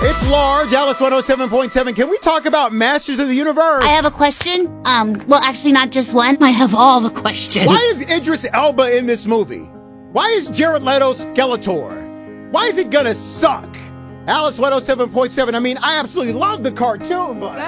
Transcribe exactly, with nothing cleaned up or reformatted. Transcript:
It's Large, Alice one oh seven point seven. Can we talk about Masters of the Universe? I have a question. Um, well, actually, not just one. I have all the questions. Why is Idris Elba in this movie? Why is Jared Leto Skeletor? Why is it gonna suck? Alice one oh seven point seven. I mean, I absolutely love the cartoon, but...